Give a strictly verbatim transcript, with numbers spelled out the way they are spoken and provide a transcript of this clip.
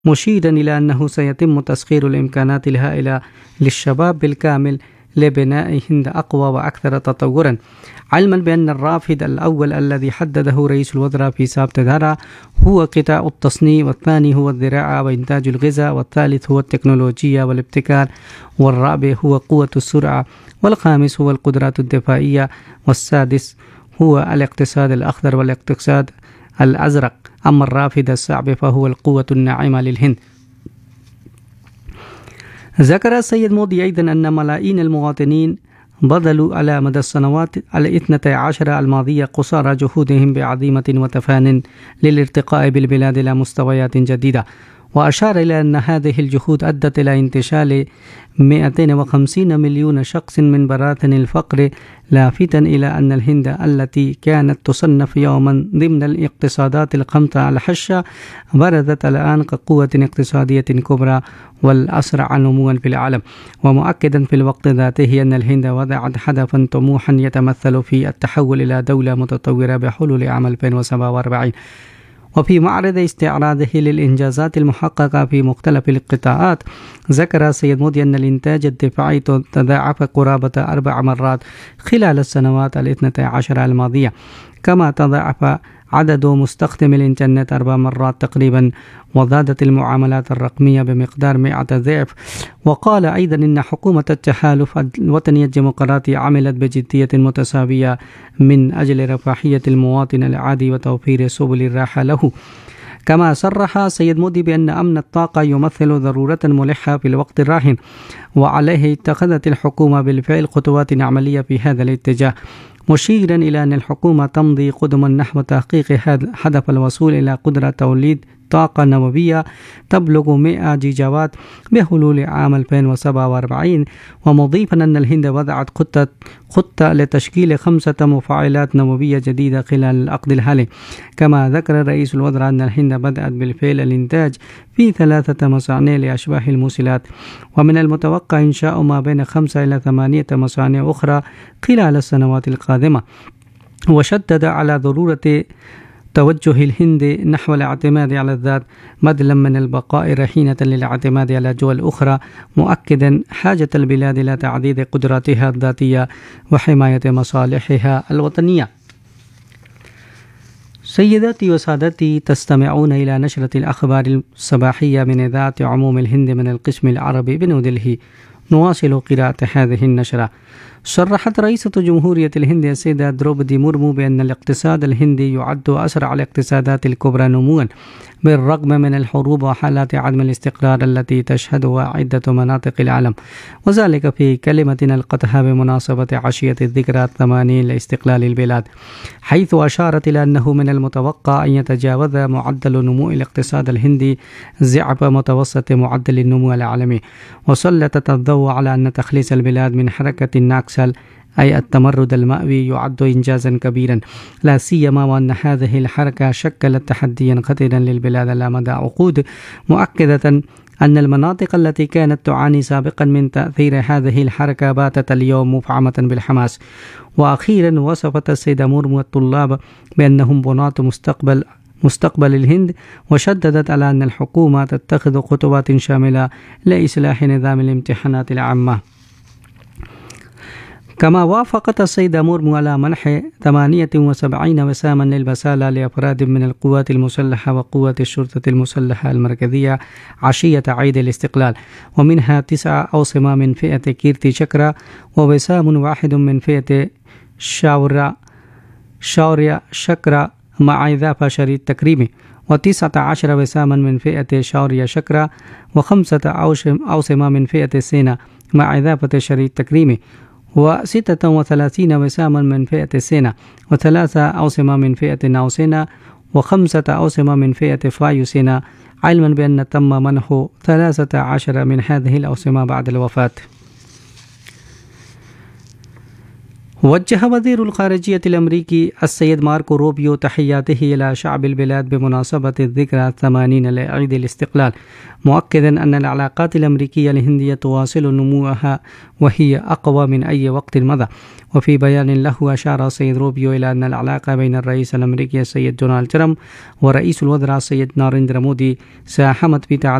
مشيرا إلى أنه سيتم تسخير الإمكانات الهائلة للشباب بالكامل لبناء هند أقوى وأكثر تطورا، علما بأن الرافد الأول الذي حدده رئيس الوزراء في سابتدارا هو قطاع التصنيع، والثاني هو الزراعة وإنتاج الغذاء، والثالث هو التكنولوجيا والابتكار، والرابع هو قوة السرعة، والخامس هو القدرات الدفاعية، والسادس هو الاقتصاد الأخضر والاقتصاد الأزرق. أما الرافد الصعب فهو القوة الناعمة للهند. ذكر السيد مودي أيضا أن ملايين المواطنين بذلوا على مدى السنوات الاثنتي عشر الماضية قصارى جهودهم بعظيمة وتفان للارتقاء بالبلاد إلى مستويات جديدة، وأشار إلى أن هذه الجهود أدت إلى انتشال مئتين وخمسين مليون شخص من براثن الفقر، لافتا إلى أن الهند التي كانت تصنف يوما ضمن الاقتصادات الخمسة الحشة برزت الآن كقوة اقتصادية كبرى والأسرع نموا في العالم، ومؤكدا في الوقت ذاته أن الهند وضعت هدفا طموحا يتمثل في التحول إلى دولة متطورة بحلول عام ألفين وسبعة وأربعين. وفي معرض استعراضه للإنجازات المحققة في مختلف القطاعات، ذكر السيد مودي أن الإنتاج الدفاعي تضاعف قرابة أربع مرات خلال السنوات الاثنتي عشر الماضية، كما تضاعف عدد مستخدمي الإنترنت أربع مرات تقريبا، وزادت المعاملات الرقمية بمقدار مئة ضعف. وقال أيضا إن حكومة التحالف الوطني الديمقراطي عملت بجدية متساوية من أجل رفاهية المواطن العادي وتوفير سبل الراحة له. كما صرح سيد مودي بأن أمن الطاقة يمثل ضرورة ملحة في الوقت الراهن، وعليه اتخذت الحكومة بالفعل خطوات عملية في هذا الاتجاه، مشيرا إلى أن الحكومة تمضي قدما نحو تحقيق هدف الوصول إلى قدرة توليد طاقة نووية تبلغ مئة جيجاوات بحلول عام ألفين وسبعة وأربعين، ومضيفا أن الهند وضعت خطة خطة لتشكيل خمسة مفاعلات نووية جديدة خلال العقد الحالي. كما ذكر رئيس الوزراء أن الهند بدأت بالفعل الإنتاج في ثلاثة مصانع لأشباه الموصلات، ومن المتوقع إنشاء ما بين خمسة إلى ثمانية مصانع أخرى خلال السنوات القادمة. وشدد على ضرورة توجه الهند نحو الاعتماد على الذات بدلا من البقاء رهينة للاعتماد على دول أخرى، مؤكدا حاجة البلاد إلى تعزيز قدراتها الذاتية وحماية مصالحها الوطنية. سيداتي وسادتي، تستمعون إلى نشرة الأخبار الصباحية من إذاعة عموم الهند من القسم العربي بنيودلهي. نواصل قراءة هذه النشرة. صرحت رئيسة جمهورية الهند السيدة دروبدي مورمو بأن الاقتصاد الهندي يعد أسرع الاقتصادات الكبرى نموا بالرغم من الحروب وحالات عدم الاستقرار التي تشهدها عدة مناطق العالم، وذلك في كلمة ألقتها بمناسبة عشية الذكرى الثمانين لاستقلال البلاد، حيث أشارت إلى أنه من المتوقع أن يتجاوز معدل نمو الاقتصاد الهندي ضعف متوسط معدل النمو العالمي، وسلطت الضوء على أن تخليص البلاد من حركة الناكسل أي التمرد المائي يعد إنجازا كبيرا، لا سيما وأن هذه الحركة شكلت تحديا خطيرا للبلاد على مدى عقود، مؤكدة أن المناطق التي كانت تعاني سابقا من تأثير هذه الحركة باتت اليوم مفعمة بالحماس. وأخيرا وصفت السيدة مورمو الطلاب بأنهم بناة مستقبل مستقبل الهند، وشددت على أن الحكومة تتخذ خطوات شاملة لإصلاح نظام الامتحانات العامة. كما وافقت السيدة مورمو على منح ثمانية وسبعين وساما للبسالة لأفراد من القوات المسلحة وقوات الشرطة المسلحة المركزية عشية عيد الاستقلال، ومنها تسعة أوسمة من فئة كيرتي شكرا، ووسام واحد من فئة شاوريا شاوريا شكرا مع إضافة شريط تكريمي، وتسعة عشر وساما من فئة شاوريا شكرا، وخمسة أوسمة من فئة سينا مع إضافة شريط تكريمي، وستة وثلاثين وساما من فئة سينا، وثلاثة أوسمة من فئة ناوسينا، وخمسة أوسمة من فئة فايوسينا، علما بأن تم منح ثلاثة عشر من هذه الأوسمة بعد الوفاة. वज्जह वज़ीरुल ख़ारिजिय्यतिल अमरीकी अस्सय्यद मार्को रूबियो तहिय्यातिही इला शअबिल बिलाद बिमुनासबति ज़िक्रा थमानीन लिईदिल इस्तिक़लाल मुअक्किदन अन्नल अलाक़ातिल अमरीकिय्या अल हिंदिय्या तुवासिलु नुमूअहा व हिय अक़वा मिन अय्यि वक़्तिन मदा वफ़ी बयानिन लहु अशारा सय्यद रूबियो इला अन्नल अलाक़ा बैन अर्रईस अल अमरीकी सय्यद डोनाल्ड ट्रम्प व रईसुल वज़रा सय्यद नरेंद्र मोदी साहमत फ़ी